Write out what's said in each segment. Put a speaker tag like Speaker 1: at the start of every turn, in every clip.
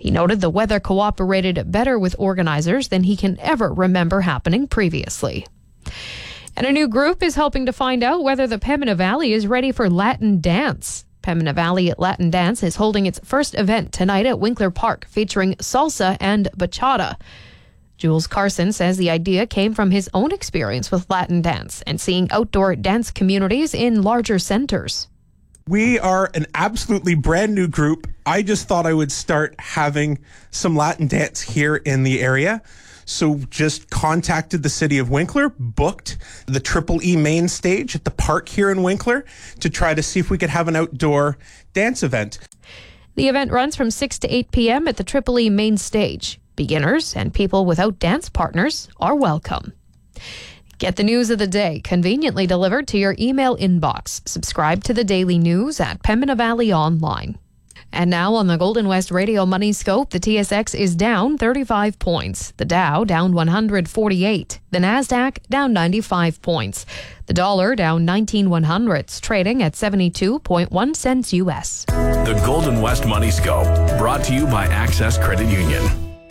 Speaker 1: He noted the weather cooperated better with organizers than he can ever remember happening previously. And a new group is helping to find out whether the Pembina Valley is ready for Latin dance. Pembina Valley Latin Dance is holding its first event tonight at Winkler Park, featuring salsa and bachata. Jules Carson says the idea came from his own experience with Latin dance and seeing outdoor dance communities in larger centers.
Speaker 2: We are an absolutely brand new group. I just thought I would start having some Latin dance here in the area. So just contacted the city of Winkler, booked the Triple E main stage at the park here in Winkler to try to see if we could have an outdoor dance event.
Speaker 1: The event runs from 6 to 8 p.m. at the Triple E main stage. Beginners and people without dance partners are welcome. Get the news of the day conveniently delivered to your email inbox. Subscribe to the daily news at Pembina Valley Online. And now on the Golden West Radio Money Scope, the TSX is down 35 points. The Dow down 148. The Nasdaq down 95 points. The dollar down 19/100ths, trading at 72.1 cents U.S.
Speaker 3: The Golden West Money Scope, brought to you by Access Credit Union.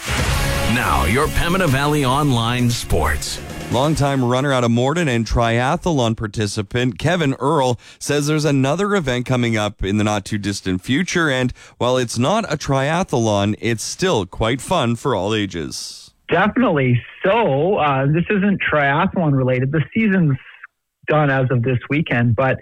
Speaker 3: Now, your Pembina Valley Online Sports.
Speaker 4: Longtime runner out of Morden and triathlon participant Kevin Earl says there's another event coming up in the not-too-distant future, and while it's not a triathlon, it's still quite fun for all ages.
Speaker 5: Definitely. So this isn't triathlon related. The season's done as of this weekend, but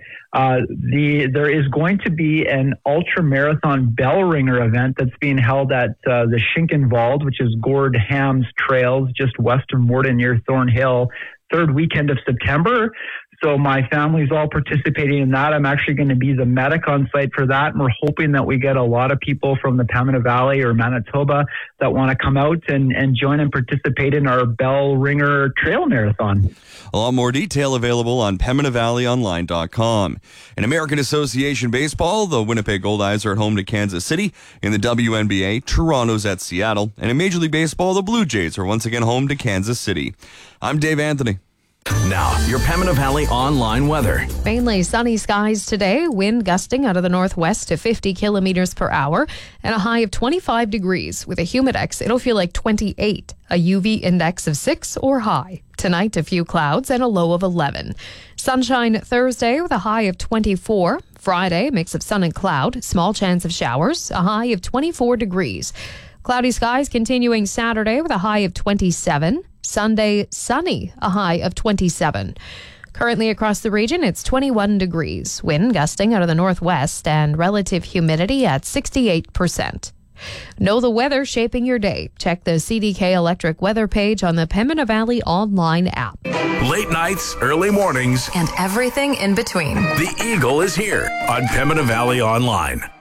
Speaker 5: there is going to be an ultra marathon bell ringer event that's being held at the Schinkenwald, which is Gord Ham's Trails just west of Morden near Thornhill, third weekend of September. So my family's all participating in that. I'm actually going to be the medic on site for that, and we're hoping that we get a lot of people from the Pembina Valley or Manitoba that want to come out and join and participate in our bell ringer trail marathon.
Speaker 4: A lot more detail available on PembinaValleyOnline.com. In American Association Baseball, the Winnipeg Goldeyes are at home to Kansas City. In the WNBA, Toronto's at Seattle. And in Major League Baseball, the Blue Jays are once again home to Kansas City. I'm Dave Anthony.
Speaker 3: Now, your Pembina Valley Online weather.
Speaker 1: Mainly sunny skies today, wind gusting out of the northwest to 50 kilometers per hour, and a high of 25 degrees. With a humidex, it'll feel like 28, a UV index of 6 or high. Tonight, a few clouds and a low of 11. Sunshine Thursday with a high of 24. Friday, mix of sun and cloud, small chance of showers, a high of 24 degrees. Cloudy skies continuing Saturday with a high of 27. Sunday, sunny, a high of 27. Currently across the region, it's 21 degrees. Wind gusting out of the northwest and relative humidity at 68%. Know the weather shaping your day. Check the CDK Electric weather page on the Pembina Valley Online app.
Speaker 3: Late nights, early mornings,
Speaker 6: and everything in between.
Speaker 3: The Eagle is here on Pembina Valley Online.